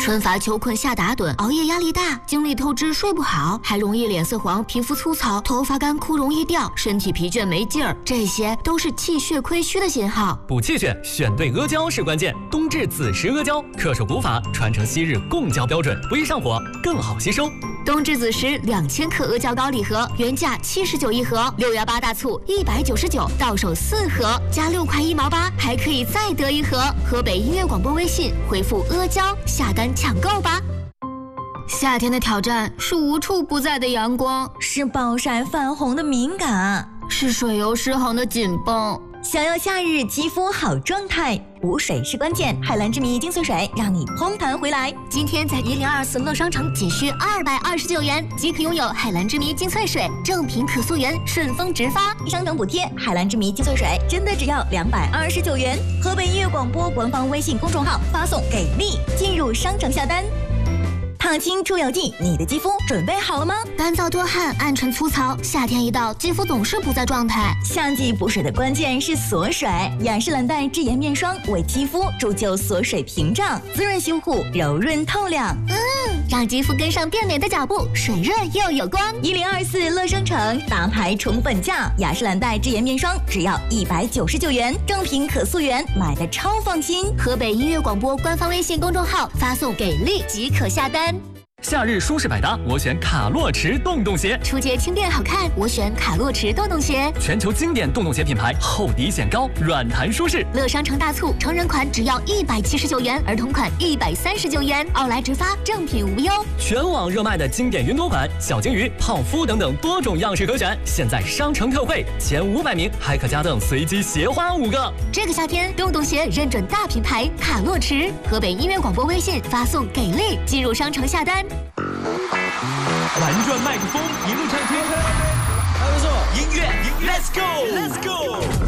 春乏秋困夏打盹，熬夜压力大，精力透支睡不好，还容易脸色黄、皮肤粗糙、头发干枯容易掉，身体疲倦没劲儿，这些都是气血亏虚的信号。 补气血，选对阿胶是关键。冬至子时阿胶，恪守古法，传承昔日贡胶标准，不易上火，更好吸收。 冬至子时2000克阿胶膏礼盒，原价79一盒，6月8大促199，到手4盒，加6块1毛8，还可以再得一盒。河北音乐广播微信回复阿胶下单抢购吧。夏天的挑战是无处不在的阳光， 是暴晒泛红的敏感， 是水油失衡的紧绷。 想要夏日肌肤好状态，补水是关键。海蓝之谜精粹水让你烘弹回来。 今天在1024乐商城仅需229元即可拥有海蓝之谜精粹水，正品可溯源，顺丰直发， 商城补贴。海蓝之谜精粹水真的只要229元。河北音乐广播官方微信公众号发送给力，进入商城下单。烫青出油剂，你的肌肤准备好了吗？ 干燥多汗、暗沉粗糙，夏天一到，肌肤总是不在状态。 夏季补水的关键是锁水，雅诗兰黛智妍面霜为肌肤铸就锁水屏障，滋润修护，柔润透亮。 让肌肤跟上变美的脚步，水润又有光。 1024乐商城大牌宠本价，雅诗兰黛智妍面霜只要199元，正品可溯源，买的超放心。 河北音乐广播官方微信公众号发送给力即可下单。 夏日舒适百搭，我选卡洛驰洞洞鞋。 出街轻便好看，我选卡洛驰洞洞鞋。 全球经典洞洞鞋品牌，厚底显高，软弹舒适。 乐商城大促，成人款只要179元，儿童款139元，奥莱直发，正品无忧。 全网热卖的经典云朵款、小金鱼、泡芙等等多种样式可选，现在商城特惠，前500名还可加赠随机鞋花5个。 这个夏天，洞洞鞋认准大品牌卡洛驰。河北音乐广播微信发送给力，进入商城下单。 玩转麦克风，一路畅听，还不错，音乐，Let's go。